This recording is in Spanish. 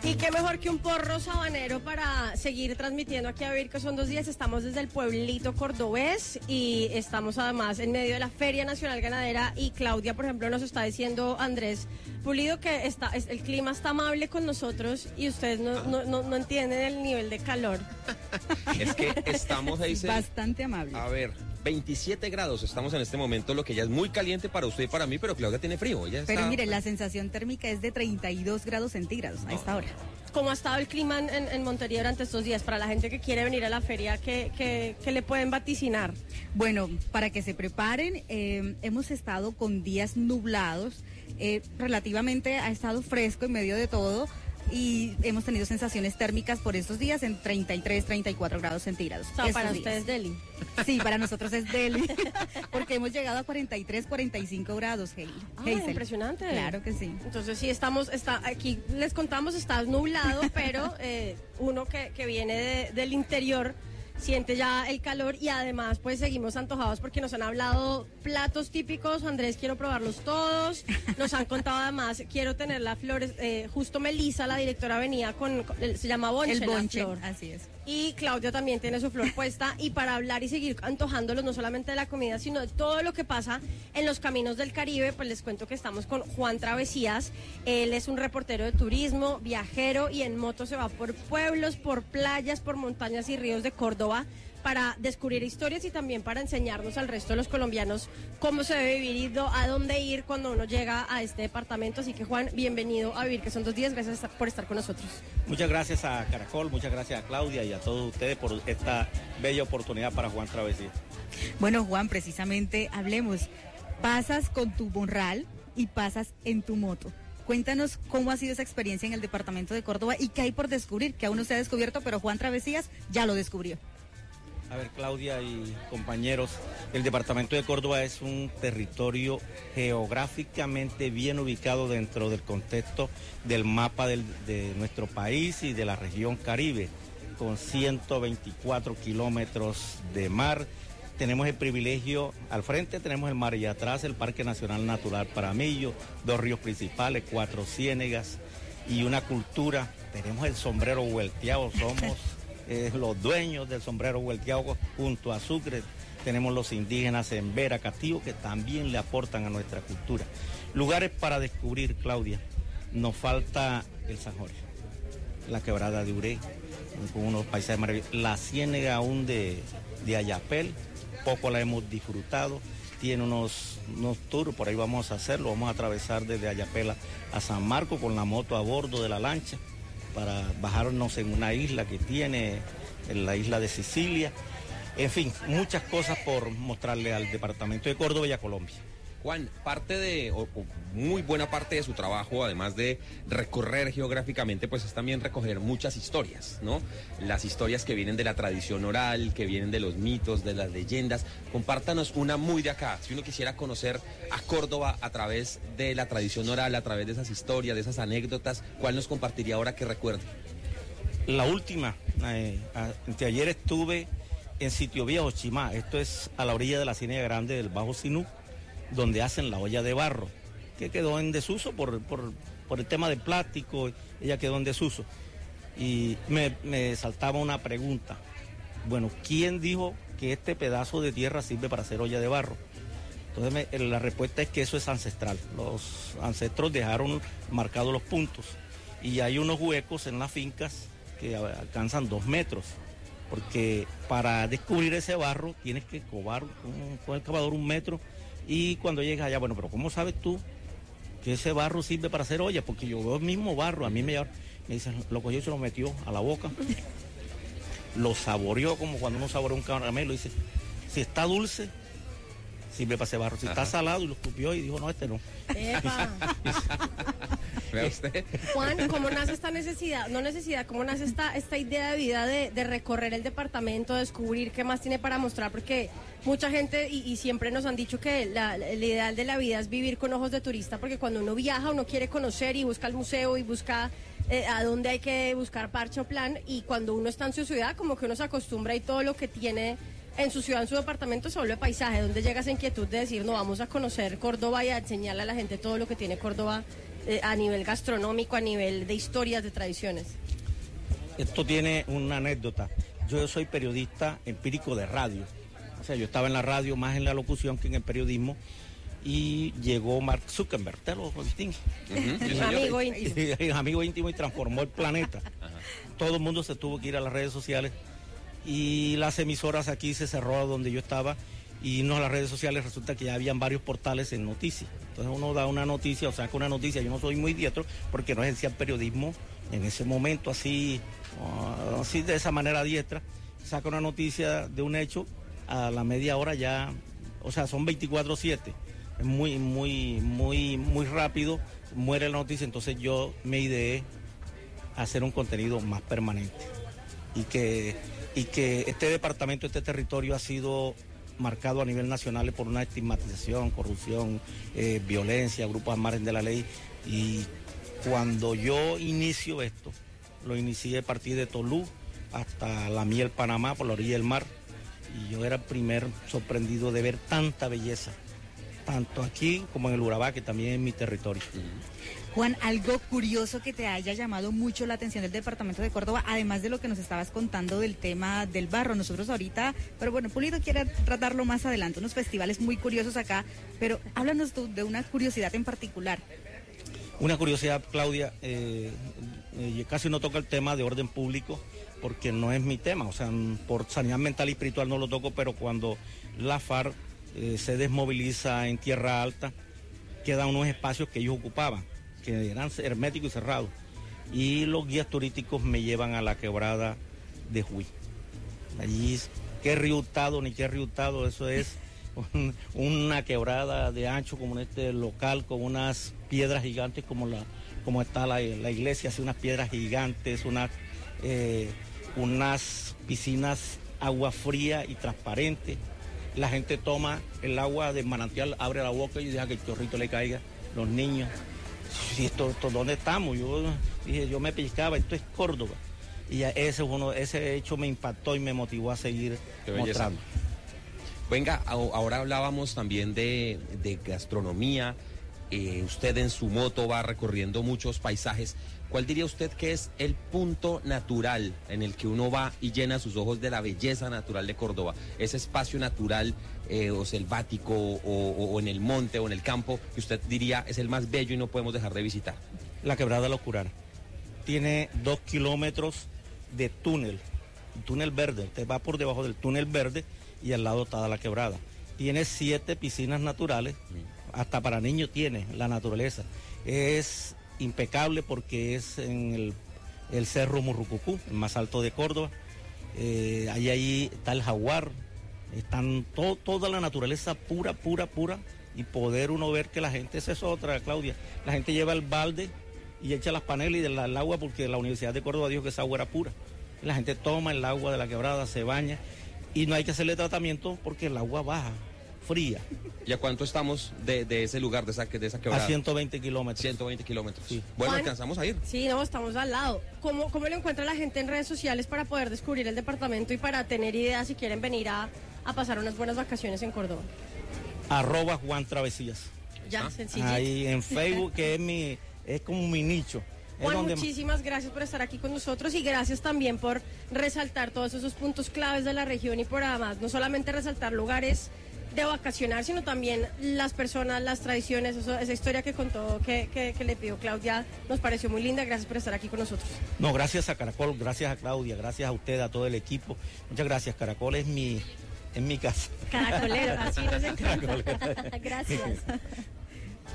Y qué mejor que un porro sabanero para seguir transmitiendo aquí a Vivir que son 2 días. Estamos desde el pueblito cordobés y estamos además en medio de la Feria Nacional Ganadera. Y Claudia, por ejemplo, nos está diciendo Andrés Pulido que el clima está amable con nosotros y ustedes no entienden el nivel de calor. Es que estamos ahí. Bastante amable. A ver, 27 grados estamos en este momento, lo que ya es muy caliente para usted y para mí, pero Claudia tiene frío. Pero mire, la sensación térmica es de 32 grados centígrados a esta hora. ¿Cómo ha estado el clima en Montería durante estos días? Para la gente que quiere venir a la feria, ¿qué le pueden vaticinar? Bueno, para que se preparen, hemos estado con días nublados, relativamente ha estado fresco en medio de todo, y hemos tenido sensaciones térmicas por estos días en 33, 34 grados centígrados. O sea, para ustedes es Delhi. Sí, para nosotros es Delhi, porque hemos llegado a 43, 45 grados, Hazel. Impresionante. Claro que sí. Entonces sí, aquí les contamos, está nublado, pero uno que viene del interior siente ya el calor y además pues seguimos antojados porque nos han hablado platos típicos. Andrés, quiero probarlos todos. Nos han contado además, quiero tener las flores, justo Melissa, la directora, venía se llama bonche, el bonche, la flor. así es. Y Claudia también tiene su flor puesta, y para hablar y seguir antojándolos no solamente de la comida, sino de todo lo que pasa en los caminos del Caribe, pues les cuento que estamos con Juan Travesías. Él es un reportero de turismo, viajero, y en moto se va por pueblos, por playas, por montañas y ríos de Córdoba para descubrir historias y también para enseñarnos al resto de los colombianos cómo se debe vivir y a dónde ir cuando uno llega a este departamento. Así que Juan, bienvenido a Vivir que son 2 días, gracias por estar con nosotros. Muchas gracias a Caracol, muchas gracias a Claudia y a todos ustedes por esta bella oportunidad para Juan Travesía. Bueno, Juan, precisamente hablemos, pasas con tu morral y pasas en tu moto. Cuéntanos cómo ha sido esa experiencia en el departamento de Córdoba y qué hay por descubrir, que aún no se ha descubierto, pero Juan Travesías ya lo descubrió. A ver, Claudia y compañeros, el departamento de Córdoba es un territorio geográficamente bien ubicado dentro del contexto del mapa de nuestro país y de la región Caribe, con 124 kilómetros de mar. Tenemos el privilegio, al frente tenemos el mar y atrás el Parque Nacional Natural Paramillo, 2 ríos principales, 4 ciénegas y una cultura. Tenemos el sombrero vuelteado, somos los dueños del sombrero vuelteado junto a Sucre. Tenemos los indígenas en Vera, Castillo, que también le aportan a nuestra cultura. Lugares para descubrir, Claudia. Nos falta el San Jorge, la quebrada de Uré, con unos paisajes maravillosos. La ciénega aún de Ayapel, poco la hemos disfrutado. Tiene unos tours, por ahí vamos a hacerlo. Vamos a atravesar desde Ayapel a San Marcos con la moto a bordo de la lancha, para bajarnos en una isla que tiene, en la isla de Sicilia. En fin, muchas cosas por mostrarle al departamento de Córdoba y a Colombia. Juan, muy buena parte de su trabajo, además de recorrer geográficamente, pues es también recoger muchas historias, ¿no? Las historias que vienen de la tradición oral, que vienen de los mitos, de las leyendas. Compártanos una muy de acá. Si uno quisiera conocer a Córdoba a través de la tradición oral, a través de esas historias, de esas anécdotas, ¿cuál nos compartiría ahora que recuerde? La última, anteayer estuve en Sitio Viejo, Chimá. Esto es a la orilla de la Ciénaga Grande del Bajo Sinú, donde hacen la olla de barro, que quedó en desuso por el tema del plástico. Ella quedó en desuso. Y me saltaba una pregunta. Bueno, ¿quién dijo que este pedazo de tierra sirve para hacer olla de barro? Entonces la respuesta es que eso es ancestral. Los ancestros dejaron marcados los puntos y hay unos huecos en las fincas que alcanzan 2 metros. Porque para descubrir ese barro tienes que cobar con el cavador 1 metro. Y cuando llegas allá, bueno, pero ¿cómo sabes tú que ese barro sirve para hacer olla? Porque yo veo el mismo barro, a mí me dicen, lo cogió y se lo metió a la boca, lo saboreó como cuando uno saborea un caramelo, y dice, si está dulce, sirve para ese barro, si está salado, y lo escupió y dijo, no, este no. ¡Epa! ¿Ve usted? Juan, ¿cómo nace esta necesidad? No necesidad, ¿cómo nace esta idea de vida de recorrer el departamento, descubrir qué más tiene para mostrar? Porque mucha gente, y siempre nos han dicho que el ideal de la vida es vivir con ojos de turista, porque cuando uno viaja, uno quiere conocer y busca el museo y busca a dónde hay que buscar parche o plan, y cuando uno está en su ciudad, como que uno se acostumbra y todo lo que tiene en su ciudad, en su departamento, se vuelve paisaje, donde llega esa inquietud de decir, no, vamos a conocer Córdoba y a enseñarle a la gente todo lo que tiene Córdoba a nivel gastronómico, a nivel de historias, de tradiciones? Esto tiene una anécdota. Yo soy periodista empírico de radio. O sea, yo estaba en la radio más en la locución que en el periodismo. Y llegó Mark Zuckerberg, ¿te lo distingue? Amigo íntimo. Amigo íntimo y transformó el planeta. Todo el mundo se tuvo que ir a las redes sociales y las emisoras aquí se cerró donde yo estaba y no a las redes sociales resulta que ya habían varios portales en noticias. Entonces uno da una noticia o saca una noticia, yo no soy muy diestro porque no ejercía el periodismo en ese momento así de esa manera diestra, saca una noticia de un hecho, a la media hora ya, o sea, son 24/7. Es muy rápido, muere la noticia, entonces yo me ideé hacer un contenido más permanente y que este departamento, este territorio ha sido marcado a nivel nacional por una estigmatización, corrupción, violencia, grupos al margen de la ley, y cuando yo inicio esto, lo inicié a partir de Tolú hasta La Miel, Panamá, por la orilla del mar, y yo era el primer sorprendido de ver tanta belleza, tanto aquí como en el Urabá, que también es mi territorio. Juan, algo curioso que te haya llamado mucho la atención del departamento de Córdoba, además de lo que nos estabas contando del tema del barro. Nosotros ahorita, pero bueno, Pulido quiere tratarlo más adelante, unos festivales muy curiosos acá, pero háblanos tú de una curiosidad en particular. Una curiosidad, Claudia, casi no toco el tema de orden público porque no es mi tema, o sea, por sanidad mental y espiritual no lo toco, pero cuando la FARC se desmoviliza en Tierra Alta, quedan unos espacios que ellos ocupaban, que eran herméticos y cerrados. Y los guías turísticos me llevan a la quebrada de Juí. Allí, qué río Hurtado, ni qué río Hurtado, eso es una quebrada de ancho como en este local, con unas piedras gigantes como está la iglesia, así unas piedras gigantes, unas piscinas agua fría y transparente. La gente toma el agua del manantial, abre la boca y deja que el chorrito le caiga. Los niños, esto ¿dónde estamos? Yo dije, yo me pellizcaba, esto es Córdoba. Y ese hecho me impactó y me motivó a seguir mostrando. Venga, ahora hablábamos también de gastronomía. Usted en su moto va recorriendo muchos paisajes. ¿Cuál diría usted que es el punto natural en el que uno va y llena sus ojos de la belleza natural de Córdoba? Ese espacio natural o selvático o en el monte o en el campo que usted diría es el más bello y no podemos dejar de visitar. La Quebrada de la Ocurara. Tiene 2 kilómetros de túnel verde. Usted va por debajo del túnel verde y al lado está la quebrada. Tiene 7 piscinas naturales, hasta para niños tiene la naturaleza. Es impecable porque es en el Cerro Murrucucú, el más alto de Córdoba. Ahí está el jaguar, están toda la naturaleza pura, y poder uno ver que la gente, esa es otra, Claudia, la gente lleva el balde y echa las panelas y el agua porque la Universidad de Córdoba dijo que esa agua era pura. La gente toma el agua de la quebrada, se baña y no hay que hacerle tratamiento porque el agua baja, fría. ¿Y a cuánto estamos de ese lugar, de esa quebrada? A 120 kilómetros. 120 kilómetros. Sí. Bueno, Juan, ¿alcanzamos a ir? Sí, no, estamos al lado. ¿Cómo lo encuentra la gente en redes sociales para poder descubrir el departamento y para tener ideas si quieren venir a pasar unas buenas vacaciones en Córdoba? @Juan Travesías. Ya, sencillo. Ahí en Facebook, que es como mi nicho. Juan, muchísimas gracias por estar aquí con nosotros y gracias también por resaltar todos esos puntos claves de la región y por además no solamente resaltar lugares de vacacionar, sino también las personas, las tradiciones, esa historia que contó, que le pidió Claudia, nos pareció muy linda. Gracias por estar aquí con nosotros. No, gracias a Caracol, gracias a Claudia, gracias a usted, a todo el equipo. Muchas gracias. Caracol es mi casa. Caracolero, así nos encanta. Gracias.